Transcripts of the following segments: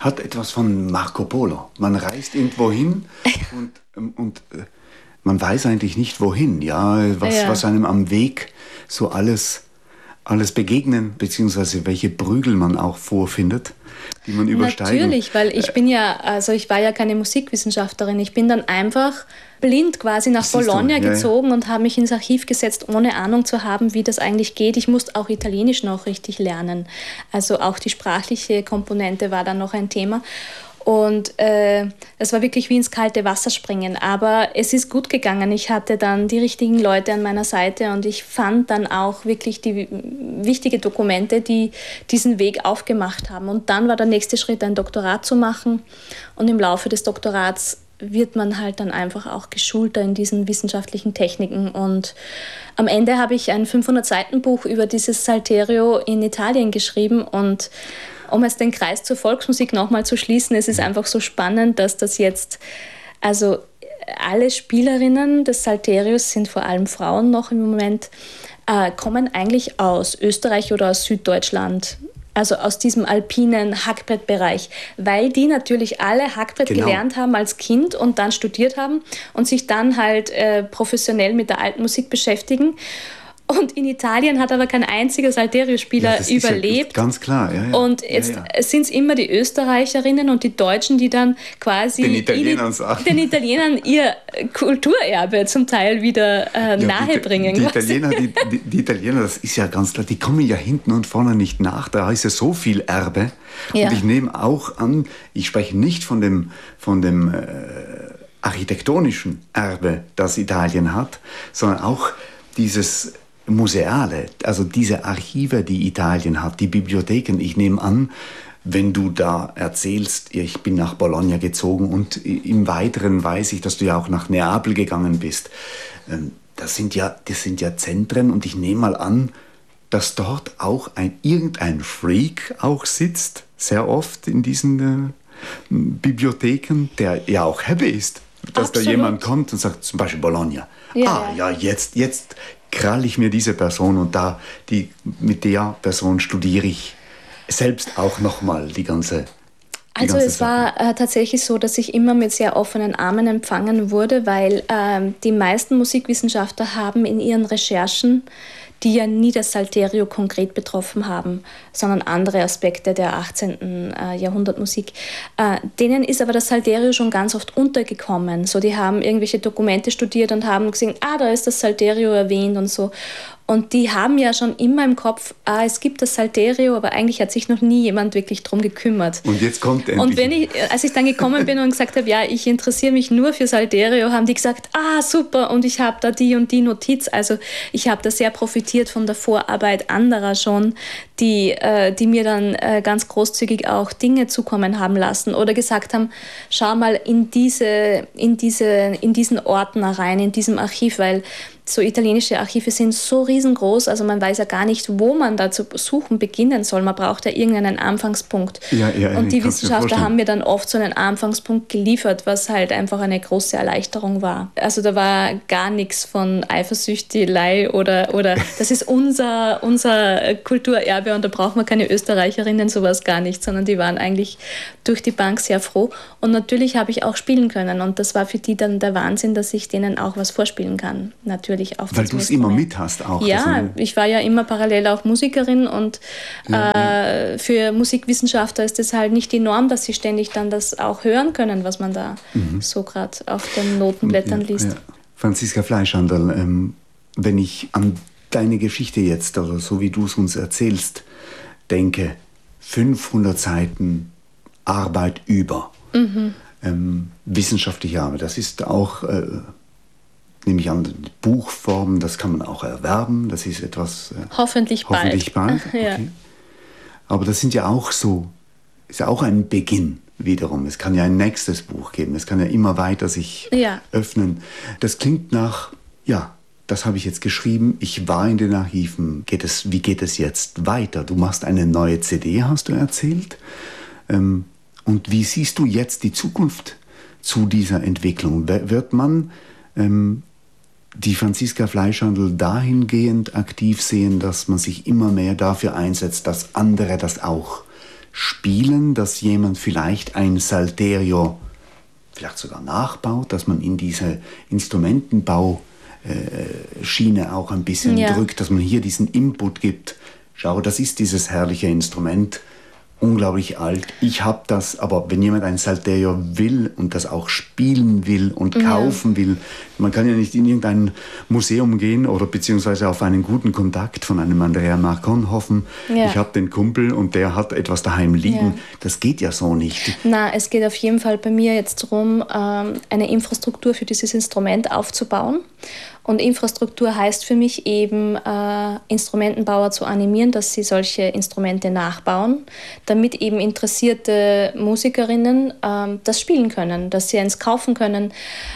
Hat etwas von Marco Polo. Man reist irgendwo hin und man weiß eigentlich nicht wohin, was einem am Weg so alles begegnen, beziehungsweise welche Prügel man auch vorfindet, die man übersteigen. Natürlich, weil ich war ja keine Musikwissenschaftlerin. Ich bin dann einfach blind quasi nach Bologna gezogen und habe mich ins Archiv gesetzt, ohne Ahnung zu haben, wie das eigentlich geht. Ich musste auch Italienisch noch richtig lernen. Also auch die sprachliche Komponente war dann noch ein Thema. Und es war wirklich wie ins kalte Wasser springen. Aber es ist gut gegangen. Ich hatte dann die richtigen Leute an meiner Seite und ich fand dann auch wirklich die wichtigen Dokumente, die diesen Weg aufgemacht haben. Und dann war der nächste Schritt, ein Doktorat zu machen. Und im Laufe des Doktorats wird man halt dann einfach auch geschulter in diesen wissenschaftlichen Techniken. Und am Ende habe ich ein 500-Seiten-Buch über dieses Salterio in Italien geschrieben. Und um es den Kreis zur Volksmusik nochmal zu schließen, es ist einfach so spannend, dass das jetzt, also alle Spielerinnen des Salterios sind vor allem Frauen noch im Moment, kommen eigentlich aus Österreich oder aus Süddeutschland. Also aus diesem alpinen Hackbrettbereich, weil die natürlich alle Hackbrett gelernt haben als Kind und dann studiert haben und sich dann halt professionell mit der alten Musik beschäftigen. Und in Italien hat aber kein einziger Salterio-Spieler überlebt. Ja, ganz klar. Ja. Und jetzt sind es immer die Österreicherinnen und die Deutschen, die dann quasi den Italienern ihr Kulturerbe zum Teil wieder nahebringen. Die Italiener, das ist ja ganz klar, die kommen ja hinten und vorne nicht nach. Da ist ja so viel Erbe. Ja. Und ich nehme auch an, ich spreche nicht von dem architektonischen Erbe, das Italien hat, sondern auch dieses Museale, also diese Archive, die Italien hat, die Bibliotheken. Ich nehme an, wenn du da erzählst, ich bin nach Bologna gezogen und im Weiteren weiß ich, dass du ja auch nach Neapel gegangen bist. Das sind ja Zentren und ich nehme mal an, dass dort auch irgendein Freak auch sitzt, sehr oft in diesen Bibliotheken, der ja auch happy ist, dass Absolut. Da jemand kommt und sagt, zum Beispiel Bologna. Jetzt krall ich mir diese Person und mit der Person studiere ich selbst auch nochmal die ganze Also es war tatsächlich so, dass ich immer mit sehr offenen Armen empfangen wurde, weil die meisten Musikwissenschaftler haben in ihren Recherchen, die ja nie das Salterio konkret betroffen haben, sondern andere Aspekte der 18. Jahrhundert Musik. Denen ist aber das Salterio schon ganz oft untergekommen. So, die haben irgendwelche Dokumente studiert und haben gesehen, da ist das Salterio erwähnt und so. Und die haben ja schon immer im Kopf, es gibt das Salterio, aber eigentlich hat sich noch nie jemand wirklich drum gekümmert. Und jetzt kommt endlich. Und als ich dann gekommen bin und gesagt habe, ich interessiere mich nur für Salterio, haben die gesagt, super, und ich habe da die und die Notiz. Also ich habe da sehr profitiert von der Vorarbeit anderer schon, die mir dann ganz großzügig auch Dinge zukommen haben lassen oder gesagt haben, schau mal in diesen Ordner rein, in diesem Archiv, weil so italienische Archive sind so riesengroß, also man weiß ja gar nicht, wo man da zu suchen beginnen soll. Man braucht ja irgendeinen Anfangspunkt. Und die Wissenschaftler haben mir dann oft so einen Anfangspunkt geliefert, was halt einfach eine große Erleichterung war. Also da war gar nichts von Eifersüchtelei oder das ist unser Kulturerbe und da braucht man keine Österreicherinnen, sowas gar nicht, sondern die waren eigentlich durch die Bank sehr froh. Und natürlich habe ich auch spielen können und das war für die dann der Wahnsinn, dass ich denen auch was vorspielen kann. Natürlich. Weil du es immer mit hast auch. Ja, ich war ja immer parallel auch Musikerin und für Musikwissenschaftler ist es halt nicht die Norm, dass sie ständig dann das auch hören können, was man da so gerade auf den Notenblättern liest. Ja. Franziska Fleischhandel, wenn ich an deine Geschichte jetzt, oder so wie du es uns erzählst, denke, 500 Seiten Arbeit über wissenschaftliche Arbeit, das ist auch... nehme ich an, Buchformen, das kann man auch erwerben, das ist etwas... Hoffentlich bald. Okay. Ja. Aber das ist ja auch ein Beginn wiederum. Es kann ja ein nächstes Buch geben, es kann ja immer weiter sich öffnen. Das klingt nach, das habe ich jetzt geschrieben, ich war in den Archiven, wie geht es jetzt weiter? Du machst eine neue CD, hast du erzählt. Und wie siehst du jetzt die Zukunft zu dieser Entwicklung? Wird man... die Franziska Fleischhandel dahingehend aktiv sehen, dass man sich immer mehr dafür einsetzt, dass andere das auch spielen, dass jemand vielleicht ein Salterio vielleicht sogar nachbaut, dass man in diese Instrumentenbauschiene auch ein bisschen drückt, dass man hier diesen Input gibt. Schau, das ist dieses herrliche Instrument, unglaublich alt. Ich habe das, aber wenn jemand ein Salterio will und das auch spielen will und kaufen will, man kann ja nicht in irgendein Museum gehen oder beziehungsweise auf einen guten Kontakt von einem Andrea Marcon hoffen. Ja. Ich habe den Kumpel und der hat etwas daheim liegen. Ja. Das geht ja so nicht. Na, es geht auf jeden Fall bei mir jetzt darum, eine Infrastruktur für dieses Instrument aufzubauen. Und Infrastruktur heißt für mich eben, Instrumentenbauer zu animieren, dass sie solche Instrumente nachbauen, damit eben interessierte Musikerinnen das spielen können, dass sie eins kaufen können.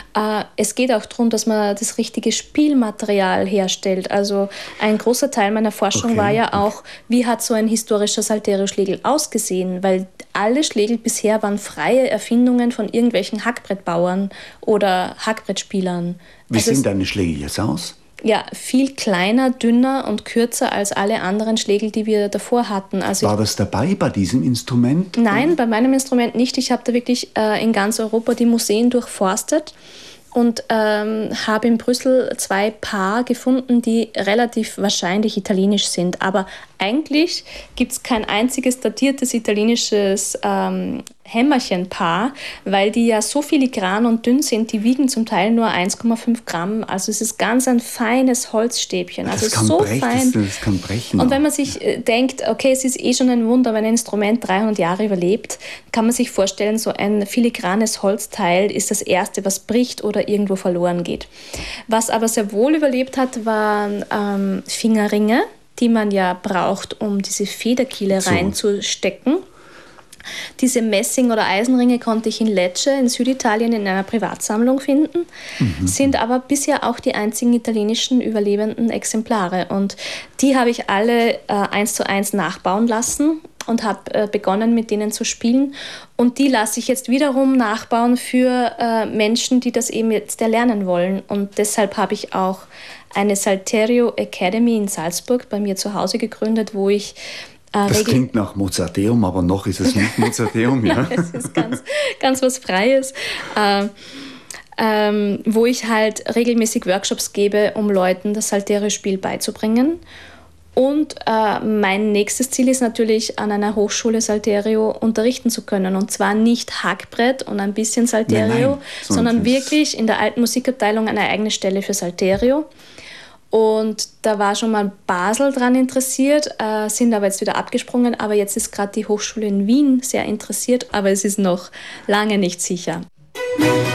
Es geht auch darum, dass man das richtige Spielmaterial herstellt. Also ein großer Teil meiner Forschung war ja auch, wie hat so ein historischer Salterio-Schlegel ausgesehen? Weil alle Schlegel bisher waren freie Erfindungen von irgendwelchen Hackbrettbauern oder Hackbrettspielern. Wie sehen deine Schlegel jetzt aus? Ja, viel kleiner, dünner und kürzer als alle anderen Schlegel, die wir davor hatten. Also war das dabei bei diesem Instrument? Nein, bei meinem Instrument nicht. Ich habe da wirklich in ganz Europa die Museen durchforstet und habe in Brüssel 2 Paar gefunden, die relativ wahrscheinlich italienisch sind. Aber eigentlich gibt es kein einziges datiertes italienisches Hämmerchenpaar, weil die ja so filigran und dünn sind, die wiegen zum Teil nur 1,5 Gramm. Also es ist ganz ein feines Holzstäbchen. Also so fein. Das kann brechen. Und wenn man sich denkt, okay, es ist schon ein Wunder, wenn ein Instrument 300 Jahre überlebt, kann man sich vorstellen, so ein filigranes Holzteil ist das Erste, was bricht oder irgendwo verloren geht. Was aber sehr wohl überlebt hat, waren Fingerringe, die man ja braucht, um diese Federkiele reinzustecken. Diese Messing- oder Eisenringe konnte ich in Lecce in Süditalien in einer Privatsammlung finden, sind aber bisher auch die einzigen italienischen überlebenden Exemplare. Und die habe ich alle 1:1 nachbauen lassen und habe begonnen, mit denen zu spielen. Und die lasse ich jetzt wiederum nachbauen für Menschen, die das eben jetzt erlernen wollen. Und deshalb habe ich auch eine Salterio Academy in Salzburg bei mir zu Hause gegründet, wo ich das klingt nach Mozarteum, aber noch ist es nicht Mozarteum. Ja? Nein, es ist ganz was Freies, wo ich halt regelmäßig Workshops gebe, um Leuten das Salterio-Spiel beizubringen. Und mein nächstes Ziel ist natürlich, an einer Hochschule Salterio unterrichten zu können. Und zwar nicht Hackbrett und ein bisschen Salterio, sondern wirklich in der alten Musikabteilung eine eigene Stelle für Salterio. Und da war schon mal Basel dran interessiert, sind aber jetzt wieder abgesprungen. Aber jetzt ist gerade die Hochschule in Wien sehr interessiert, aber es ist noch lange nicht sicher.